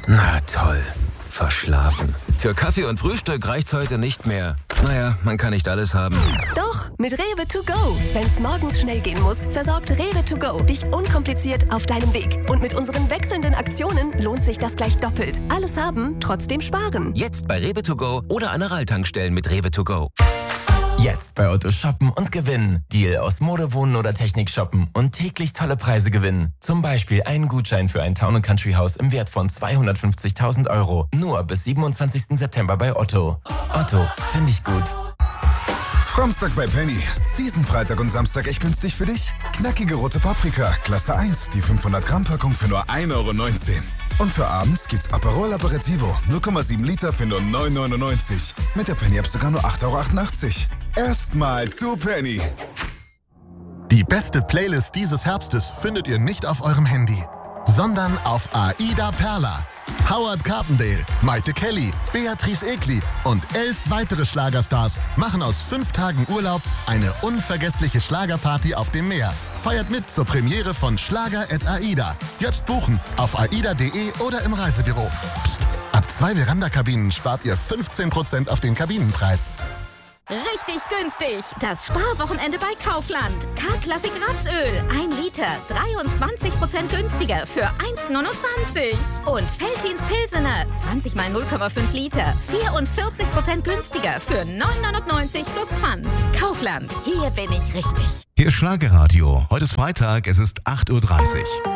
Na toll. Verschlafen. Für Kaffee und Frühstück reicht's heute nicht mehr. Naja, man kann nicht alles haben. Doch, mit Rewe to go. Wenn's morgens schnell gehen muss, versorgt Rewe to go dich unkompliziert auf deinem Weg. Und mit unseren wechselnden Aktionen lohnt sich das gleich doppelt. Alles haben, trotzdem sparen. Jetzt bei Rewe to go oder an der Ralltankstellen mit Rewe to go. Jetzt bei Otto shoppen und gewinnen. Deal aus Mode, Wohnen oder Technik shoppen und täglich tolle Preise gewinnen. Zum Beispiel einen Gutschein für ein Town & Country Haus im Wert von 250.000 €. Nur bis 27. September bei Otto. Otto, finde ich gut. Samstag bei Penny. Diesen Freitag und Samstag echt günstig für dich? Knackige rote Paprika, Klasse 1, die 500 Gramm Packung für nur 1,19 €. Und für abends gibt's Aperol Aperitivo, 0,7 Liter für nur 9,99 €. Mit der Penny-App sogar nur 8,88 €. Erstmal zu Penny. Die beste Playlist dieses Herbstes findet ihr nicht auf eurem Handy, sondern auf Aida Perla. Howard Carpendale, Maite Kelly, Beatrice Egli und 11 weitere Schlagerstars machen aus 5 Tagen Urlaub eine unvergessliche Schlagerparty auf dem Meer. Feiert mit zur Premiere von Schlager@AIDA. Jetzt buchen auf aida.de oder im Reisebüro. Psst, ab 2 Veranda-Kabinen spart ihr 15% auf den Kabinenpreis. Richtig günstig. Das Sparwochenende bei Kaufland. K-Klassik Rapsöl. 1 Liter. 23% günstiger für 1,29 €. Und Veltins Pilsener. 20 mal 0,5 Liter. 44% günstiger für 9,99 € plus Pfand. Kaufland. Hier bin ich richtig. Hier ist Schlagerradio. Heute ist Freitag. Es ist 8:30 Uhr.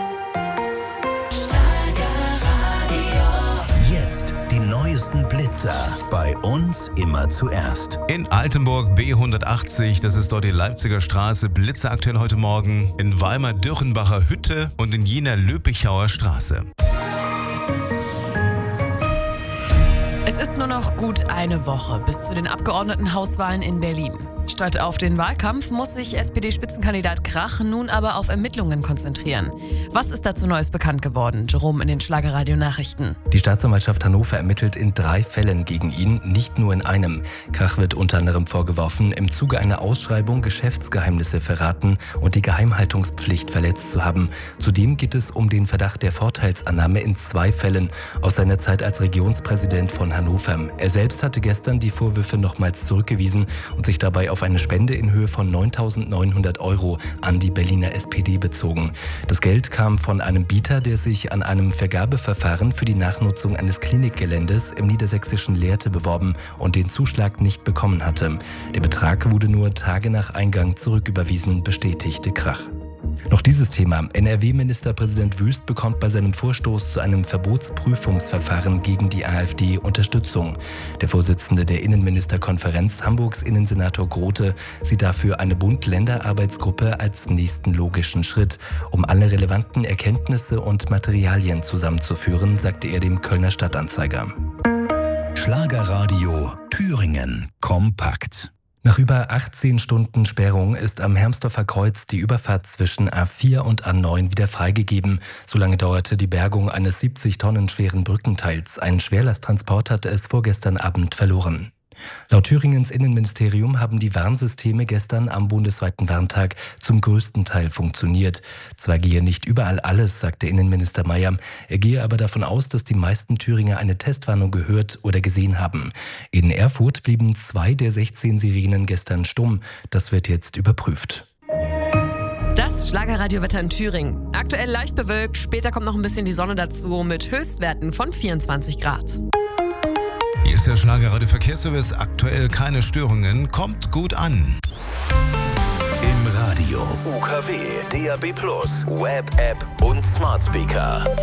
Jetzt die neuesten Blitzer. Bei uns immer zuerst. In Altenburg B180, das ist dort die Leipziger Straße, Blitzer aktuell heute Morgen. In Weimar-Dürrenbacher Hütte und in Jena Löpichauer Straße. Es ist nur noch gut eine Woche bis zu den Abgeordnetenhauswahlen in Berlin. Statt auf den Wahlkampf muss sich SPD-Spitzenkandidat Krach nun aber auf Ermittlungen konzentrieren. Was ist dazu Neues bekannt geworden? Jerome in den Schlagerradio-Nachrichten. Die Staatsanwaltschaft Hannover ermittelt in 3 Fällen gegen ihn, nicht nur in einem. Krach wird unter anderem vorgeworfen, im Zuge einer Ausschreibung Geschäftsgeheimnisse verraten und die Geheimhaltungspflicht verletzt zu haben. Zudem geht es um den Verdacht der Vorteilsannahme in 2 Fällen aus seiner Zeit als Regionspräsident von Hannover. Er selbst hatte gestern die Vorwürfe nochmals zurückgewiesen und sich dabei auf eine Spende in Höhe von 9.900 € an die Berliner SPD bezogen. Das Geld kam von einem Bieter, der sich an einem Vergabeverfahren für die Nachnutzung eines Klinikgeländes im niedersächsischen Lehrte beworben und den Zuschlag nicht bekommen hatte. Der Betrag wurde nur Tage nach Eingang zurücküberwiesen, bestätigte Krach. Noch dieses Thema. NRW-Ministerpräsident Wüst bekommt bei seinem Vorstoß zu einem Verbotsprüfungsverfahren gegen die AfD Unterstützung. Der Vorsitzende der Innenministerkonferenz, Hamburgs Innensenator Grote, sieht dafür eine Bund-Länder-Arbeitsgruppe als nächsten logischen Schritt. Um alle relevanten Erkenntnisse und Materialien zusammenzuführen, sagte er dem Kölner Stadtanzeiger. Schlagerradio Thüringen kompakt. Nach über 18 Stunden Sperrung ist am Hermsdorfer Kreuz die Überfahrt zwischen A4 und A9 wieder freigegeben. So lange dauerte die Bergung eines 70 Tonnen schweren Brückenteils. Ein Schwerlasttransport hatte es vorgestern Abend verloren. Laut Thüringens Innenministerium haben die Warnsysteme gestern am bundesweiten Warntag zum größten Teil funktioniert. Zwar gehe nicht überall alles, sagte Innenminister Mayer. Er gehe aber davon aus, dass die meisten Thüringer eine Testwarnung gehört oder gesehen haben. In Erfurt blieben 2 der 16 Sirenen gestern stumm. Das wird jetzt überprüft. Das Schlagerradiowetter in Thüringen. Aktuell leicht bewölkt, später kommt noch ein bisschen die Sonne dazu mit Höchstwerten von 24 Grad. Hier ist der Schlagerradio-Verkehrsservice. Aktuell keine Störungen. Kommt gut an. Im Radio, UKW, DAB+, Web-App und Smart Speaker.